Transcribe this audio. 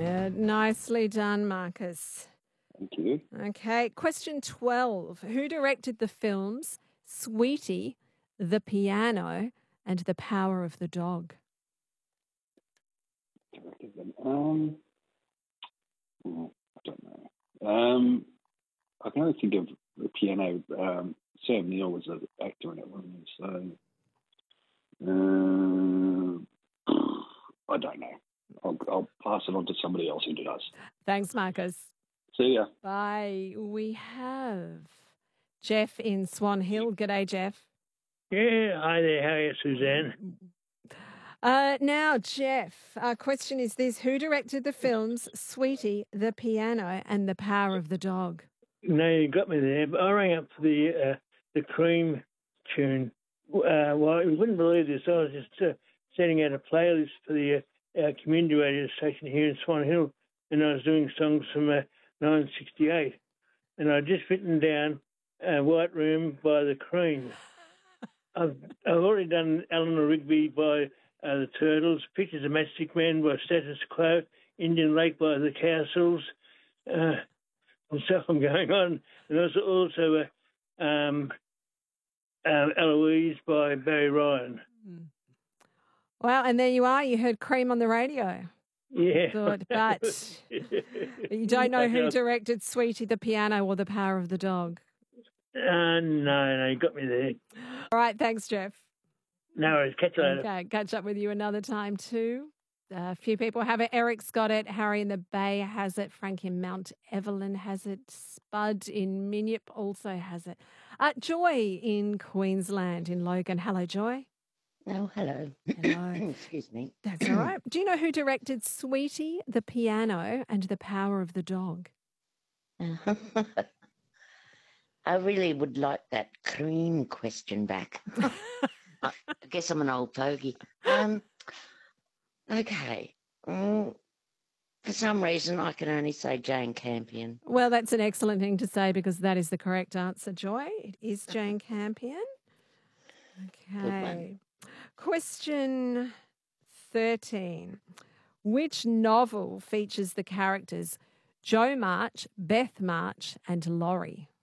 Nicely done, Marcus. Thank you. Okay, question 12. Who directed the films Sweetie, The Piano, and The Power of the Dog? I don't know. I can only think of The Piano. Sam Neill was an actor in it, wasn't he? So I don't know. I'll pass it on to somebody else who does. Thanks, Marcus. See ya. Bye. We have Jeff in Swan Hill. G'day, Jeff. Yeah, hi there. How are you, Suzanne? Now, Jeff, our question is this. Who directed the films Sweetie, The Piano, and The Power of the Dog? No, you got me there. But I rang up for the Cream tune. Well, you wouldn't believe this. I was just setting out a playlist for the community radio station here in Swan Hill, and I was doing songs from 1968. And I'd just written down White Room by the Cream. I've already done Eleanor Rigby by the Turtles, Pictures of Matchstick Man by Status Quo, Indian Lake by the Castles, and so I'm going on. And also Eloise by Barry Ryan. Well, and there you are. You heard Cream on the radio. Yeah. Good, but you don't know who directed Sweetie, The Piano, or The Power of the Dog? No, you got me there. All right, thanks, Jeff. No worries. Catch you later. Okay, catch up with you another time too. A few people have it. Eric's got it. Harry in the Bay has it. Frank in Mount Evelyn has it. Spud in Minyip also has it. Joy in Queensland, in Logan. Hello, Joy. Oh, hello. Hello. Excuse me. That's all right. Do you know who directed Sweetie, The Piano, and The Power of the Dog? I really would like that Cream question back. I guess I'm an old fogey. Okay. For some reason, I can only say Jane Campion. Well, that's an excellent thing to say because that is the correct answer, Joy. It is Jane Campion. Okay. Question 13. Which novel features the characters Jo March, Beth March, and Laurie?